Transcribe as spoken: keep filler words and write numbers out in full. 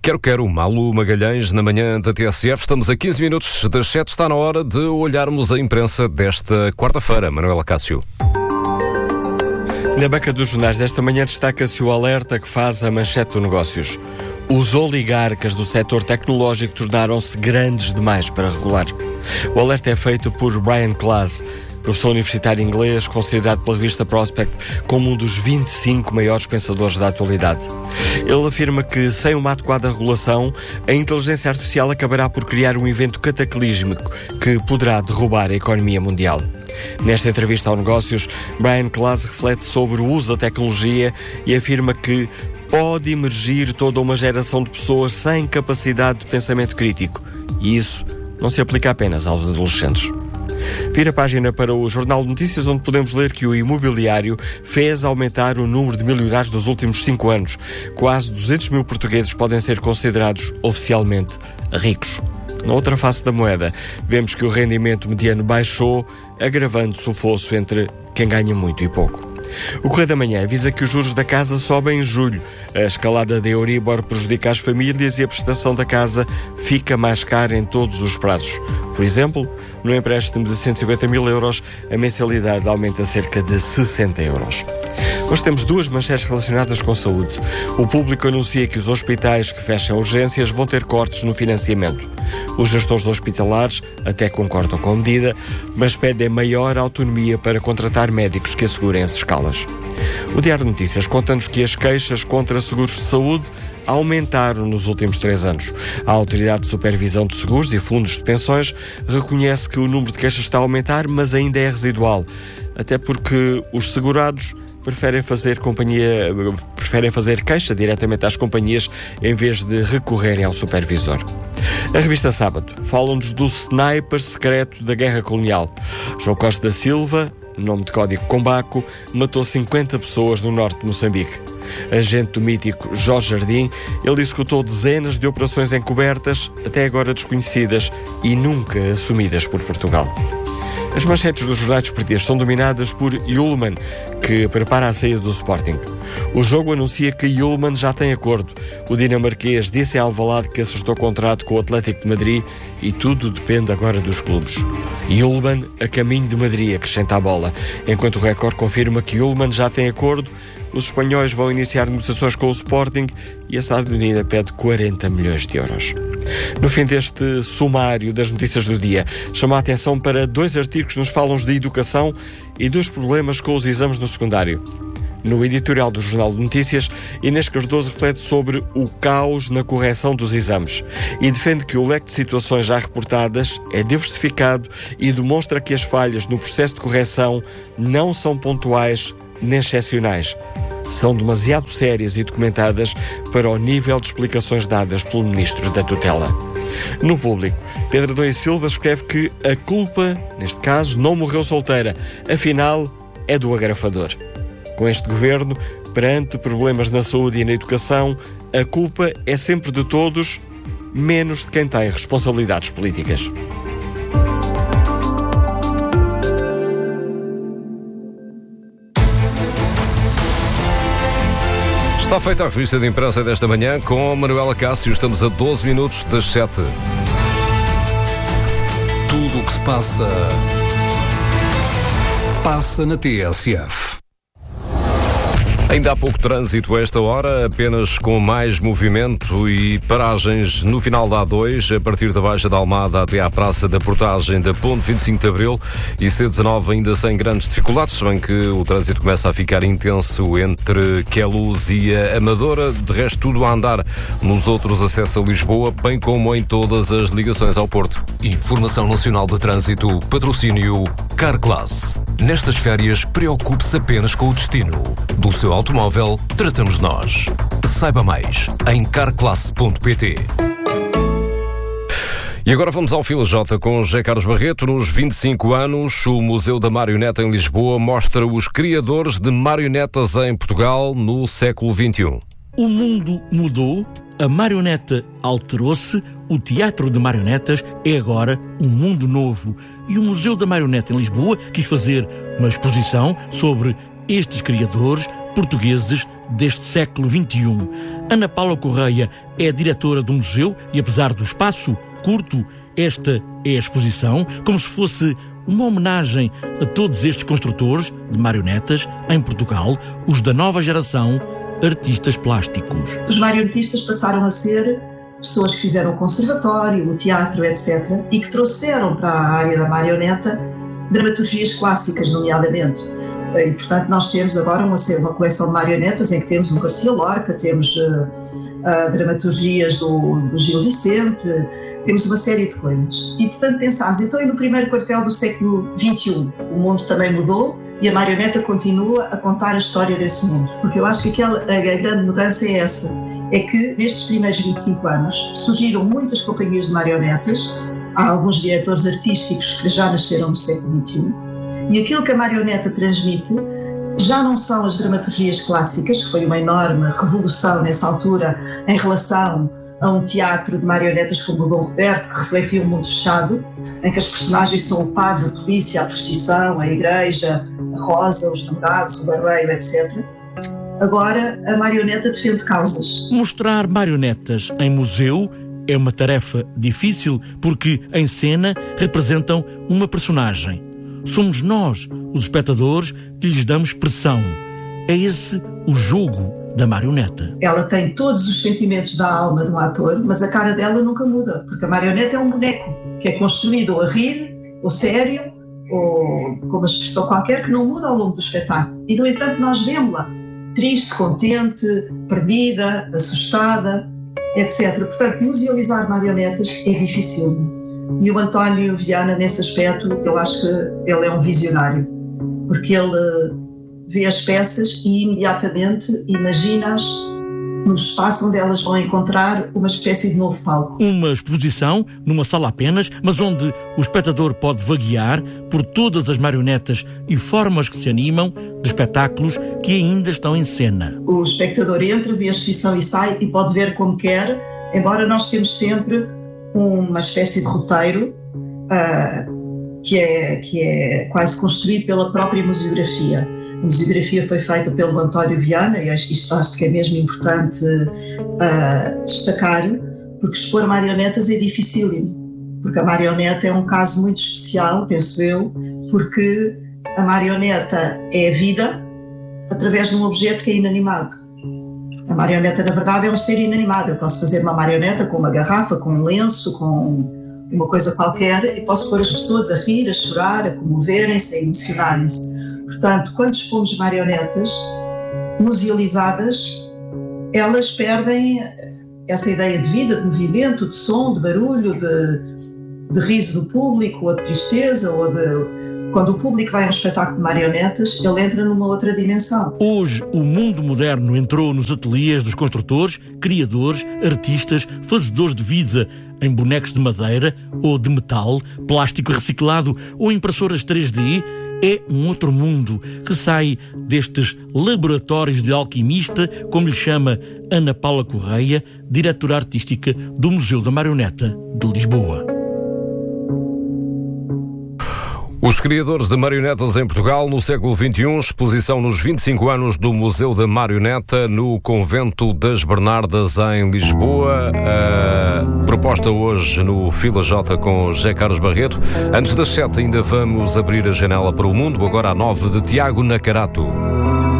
Quero, quero, Malu Magalhães, na manhã da T S F. Estamos a quinze minutos das sete. Está na hora de olharmos a imprensa desta quarta-feira. Manuela Cássio. Na banca dos jornais desta manhã destaca-se o alerta que faz a manchete do Negócios. Os oligarcas do setor tecnológico tornaram-se grandes demais para regular. O alerta é feito por Brian Klaas, professor universitário inglês, considerado pela revista Prospect como um dos vinte e cinco maiores pensadores da atualidade. Ele afirma que, sem uma adequada regulação, a inteligência artificial acabará por criar um evento cataclísmico que poderá derrubar a economia mundial. Nesta entrevista ao Negócios, Brian Klaas reflete sobre o uso da tecnologia e afirma que pode emergir toda uma geração de pessoas sem capacidade de pensamento crítico. E isso não se aplica apenas aos adolescentes. Vira a página para o Jornal de Notícias, onde podemos ler que o imobiliário fez aumentar o número de milionários dos últimos cinco anos. Quase duzentos mil portugueses podem ser considerados oficialmente ricos. Na outra face da moeda, vemos que o rendimento mediano baixou, agravando-se o fosso entre quem ganha muito e pouco. O Correio da Manhã avisa que os juros da casa sobem em julho. A escalada da Euribor prejudica as famílias e a prestação da casa fica mais cara em todos os prazos. Por exemplo, no empréstimo de cento e cinquenta mil euros, a mensalidade aumenta cerca de sessenta euros. Nós temos duas manchetes relacionadas com saúde. O Público anuncia que os hospitais que fecham urgências vão ter cortes no financiamento. Os gestores hospitalares até concordam com a medida, mas pedem maior autonomia para contratar médicos que assegurem as escalas. O Diário de Notícias conta-nos que as queixas contra seguros de saúde aumentaram nos últimos três anos. A Autoridade de Supervisão de Seguros e Fundos de Pensões reconhece que o número de queixas está a aumentar, mas ainda é residual. Até porque os segurados preferem fazer companhia, preferem fazer queixa diretamente às companhias em vez de recorrerem ao supervisor. A revista Sábado fala-nos do sniper secreto da Guerra Colonial. João Costa da Silva, nome de código Combaco, matou cinquenta pessoas no norte de Moçambique. Agente do mítico Jorge Jardim, ele executou dezenas de operações encobertas, até agora desconhecidas e nunca assumidas por Portugal. As manchetes dos jornais desportivos são dominadas por Yulman, que prepara a saída do Sporting. O jogo anuncia que Yulman já tem acordo. O dinamarquês disse em Alvalade que acertou contrato com o Atlético de Madrid e tudo depende agora dos clubes. Yulman a caminho de Madrid, acrescenta a bola. Enquanto o Record confirma que Yulman já tem acordo, os espanhóis vão iniciar negociações com o Sporting e a Saúde Unida pede quarenta milhões de euros. No fim deste sumário das notícias do dia, chama a atenção para dois artigos que nos falam de educação e dos problemas com os exames no secundário. No editorial do Jornal de Notícias, Inês Cardoso reflete sobre o caos na correção dos exames e defende que o leque de situações já reportadas é diversificado e demonstra que as falhas no processo de correção não são pontuais nem excepcionais. São demasiado sérias e documentadas para o nível de explicações dadas pelo Ministro da Tutela. No Público, Pedro Adão e Silva escreve que a culpa, neste caso, não morreu solteira, afinal, é do agrafador. Com este governo, perante problemas na saúde e na educação, a culpa é sempre de todos, menos de quem tem responsabilidades políticas. Está feita a revista de imprensa desta manhã com Manuela Cássio. Estamos a doze minutos das sete. Tudo o que se passa, passa na T S F. Ainda há pouco trânsito a esta hora, apenas com mais movimento e paragens no final da A dois, a partir da Baixa da Almada até à Praça da Portagem da Ponte vinte e cinco de Abril, e C dezenove ainda sem grandes dificuldades, se bem que o trânsito começa a ficar intenso entre Queluz e a Amadora. De resto, tudo a andar nos outros acessos a Lisboa, bem como em todas as ligações ao Porto. Informação Nacional de Trânsito, patrocínio Carclass. Nestas férias, preocupe-se apenas com o destino. Do seu automóvel, tratamos nós. Saiba mais em carclass ponto pt. E agora vamos ao Fila J com José Carlos Barreto. Nos vinte e cinco anos, o Museu da Marioneta em Lisboa mostra os criadores de marionetas em Portugal no século vinte e um. O mundo mudou, a marioneta alterou-se, o teatro de marionetas é agora um mundo novo. E o Museu da Marioneta em Lisboa quis fazer uma exposição sobre estes criadores portugueses deste século vinte e um. Ana Paula Correia é a diretora do museu e, apesar do espaço curto, esta é a exposição, como se fosse uma homenagem a todos estes construtores de marionetas em Portugal, os da nova geração, artistas plásticos. Os marionetistas passaram a ser pessoas que fizeram o conservatório, o teatro, etcétera, e que trouxeram para a área da marioneta dramaturgias clássicas, nomeadamente. E, portanto, nós temos agora uma, uma coleção de marionetas em que temos o Garcia Lorca, temos uh, uh, dramaturgias do, do Gil Vicente, temos uma série de coisas. E, portanto, pensámos, então, e no primeiro quartel do século vinte e um, o mundo também mudou e a marioneta continua a contar a história desse mundo. Porque eu acho que aquela, a grande mudança é essa, é que nestes primeiros vinte e cinco anos surgiram muitas companhias de marionetas, há alguns diretores artísticos que já nasceram no século vinte e um, e aquilo que a marioneta transmite já não são as dramaturgias clássicas, que foi uma enorme revolução nessa altura em relação a um teatro de marionetas como o Dom Roberto, que refletia um mundo fechado, em que as personagens são o padre, a polícia, a procissão, a igreja, a rosa, os namorados, o barbeiro, etcétera. Agora, a marioneta defende causas. Mostrar marionetas em museu é uma tarefa difícil porque, em cena, representam uma personagem. Somos nós, os espectadores, que lhes damos expressão. É esse o jogo da marioneta. Ela tem todos os sentimentos da alma de um ator, mas a cara dela nunca muda, porque a marioneta é um boneco que é construído ou a rir, ou sério, ou com uma expressão qualquer que não muda ao longo do espetáculo. E, no entanto, nós vemos-la triste, contente, perdida, assustada, etcétera. Portanto, musealizar marionetas é difícil. E o António Viana, nesse aspecto, eu acho que ele é um visionário, porque ele vê as peças e imediatamente imagina-as no espaço onde elas vão encontrar uma espécie de novo palco. Uma exposição numa sala apenas, mas onde o espectador pode vaguear por todas as marionetas e formas que se animam de espetáculos que ainda estão em cena. O espectador entra, vê a exposição e sai e pode ver como quer, embora nós temos sempre uma espécie de roteiro uh, que, é, que é quase construído pela própria museografia. A museografia foi feita pelo António Viana e isto acho que é mesmo importante uh, destacar, porque expor marionetas é dificílimo, porque a marioneta é um caso muito especial, penso eu, porque a marioneta é a vida através de um objeto que é inanimado. A marioneta, na verdade, é um ser inanimado. Eu posso fazer uma marioneta com uma garrafa, com um lenço, com uma coisa qualquer, e posso pôr as pessoas a rir, a chorar, a comoverem-se, a emocionarem-se. Portanto, quando expomos marionetas musealizadas, elas perdem essa ideia de vida, de movimento, de som, de barulho, de, de riso do público, ou de tristeza, ou de... Quando o público vai a um espetáculo de marionetas, ele entra numa outra dimensão. Hoje, o mundo moderno entrou nos ateliês dos construtores, criadores, artistas, fazedores de vida em bonecos de madeira ou de metal, plástico reciclado ou impressoras três D. É um outro mundo que sai destes laboratórios de alquimista, como lhe chama Ana Paula Correia, diretora artística do Museu da Marioneta de Lisboa. Os criadores de marionetas em Portugal no século vinte e um, exposição nos vinte e cinco anos do Museu da Marioneta no Convento das Bernardas em Lisboa. A proposta hoje no Fila J com José Carlos Barreto. Antes das sete ainda vamos abrir a janela para o mundo, agora à nove de Tiago Nacarato.